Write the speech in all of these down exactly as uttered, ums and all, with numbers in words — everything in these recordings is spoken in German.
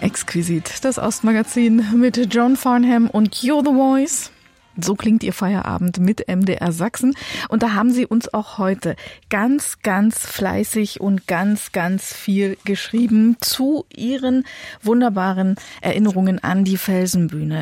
Exquisit, das Ostmagazin mit John Farnham und You're the Voice. So klingt Ihr Feierabend mit M D R Sachsen. Und da haben Sie uns auch heute ganz, ganz fleißig und ganz, ganz viel geschrieben zu Ihren wunderbaren Erinnerungen an die Felsenbühne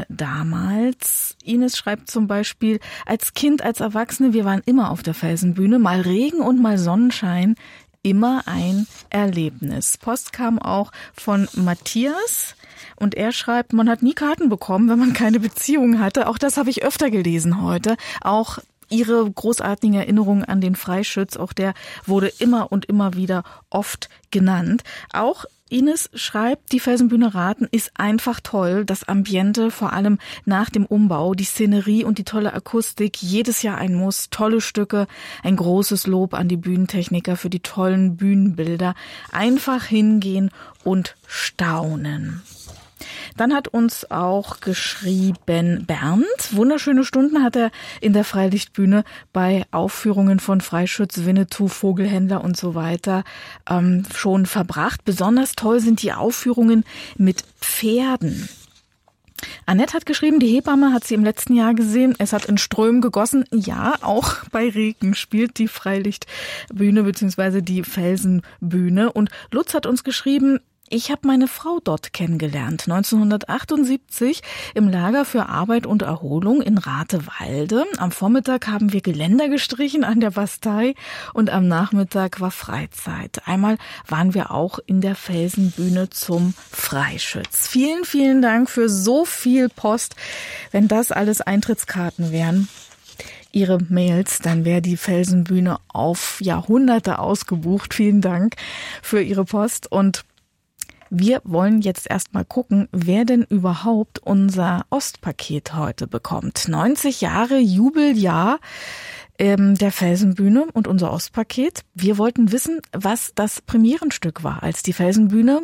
damals. Ines schreibt zum Beispiel, als Kind, als Erwachsene, wir waren immer auf der Felsenbühne, mal Regen und mal Sonnenschein. Immer ein Erlebnis. Post kam auch von Matthias und er schreibt, man hat nie Karten bekommen, wenn man keine Beziehung hatte. Auch das habe ich öfter gelesen heute. Auch Ihre großartigen Erinnerungen an den Freischütz, auch der wurde immer und immer wieder oft genannt. Auch Ines schreibt, die Felsenbühne Rathen ist einfach toll. Das Ambiente, vor allem nach dem Umbau, die Szenerie und die tolle Akustik, jedes Jahr ein Muss, tolle Stücke, ein großes Lob an die Bühnentechniker für die tollen Bühnenbilder. Einfach hingehen und staunen. Dann hat uns auch geschrieben Bernd. Wunderschöne Stunden hat er in der Freilichtbühne bei Aufführungen von Freischütz, Winnetou, Vogelhändler und so weiter ähm, schon verbracht. Besonders toll sind die Aufführungen mit Pferden. Annette hat geschrieben, die Hebamme hat sie im letzten Jahr gesehen. Es hat in Strömen gegossen. Ja, auch bei Regen spielt die Freilichtbühne bzw. die Felsenbühne. Und Lutz hat uns geschrieben, ich habe meine Frau dort kennengelernt, neunzehnhundertachtundsiebzig im Lager für Arbeit und Erholung in Ratewalde. Am Vormittag haben wir Geländer gestrichen an der Bastei und am Nachmittag war Freizeit. Einmal waren wir auch in der Felsenbühne zum Freischütz. Vielen, vielen Dank für so viel Post. Wenn das alles Eintrittskarten wären, Ihre Mails, dann wäre die Felsenbühne auf Jahrhunderte ausgebucht. Vielen Dank für Ihre Post und wir wollen jetzt erstmal gucken, wer denn überhaupt unser Ostpaket heute bekommt. neunzig Jahre Jubeljahr ähm, der Felsenbühne und unser Ostpaket. Wir wollten wissen, was das Premierenstück war, als die Felsenbühne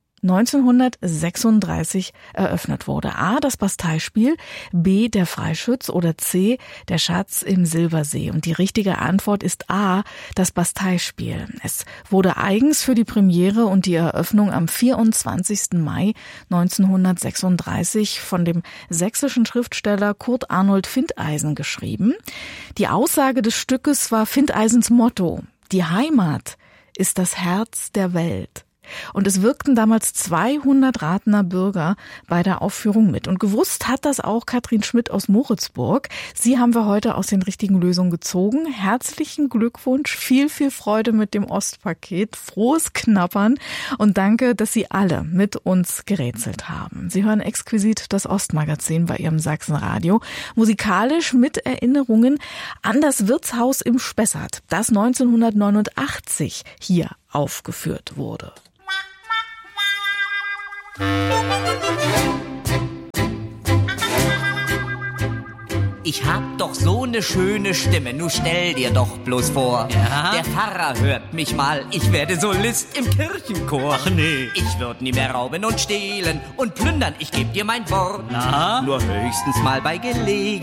neunzehnhundertsechsunddreißig eröffnet wurde. A, das Basteispiel, B, der Freischütz oder C, der Schatz im Silbersee. Und die richtige Antwort ist A, das Basteispiel. Es wurde eigens für die Premiere und die Eröffnung am vierundzwanzigsten Mai neunzehnhundertsechsunddreißig von dem sächsischen Schriftsteller Kurt Arnold Findeisen geschrieben. Die Aussage des Stückes war Findeisens Motto: Die Heimat ist das Herz der Welt. Und es wirkten damals zweihundert Rathener Bürger bei der Aufführung mit. Und gewusst hat das auch Katrin Schmidt aus Moritzburg. Sie haben wir heute aus den richtigen Lösungen gezogen. Herzlichen Glückwunsch, viel, viel Freude mit dem Ostpaket, frohes Knabbern und danke, dass Sie alle mit uns gerätselt haben. Sie hören exquisit das Ostmagazin bei Ihrem Sachsenradio. Musikalisch mit Erinnerungen an das Wirtshaus im Spessart, das neunzehnhundertneunundachtzig hier aufgeführt wurde. Ich hab doch so ne schöne Stimme, nu stell dir doch bloß vor. Ja? Der Pfarrer hört mich mal, ich werde Solist im Kirchenchor. Ach nee. Ich würd nie mehr rauben und stehlen und plündern, ich geb dir mein Wort. Na? Nur höchstens mal bei Gelegenheit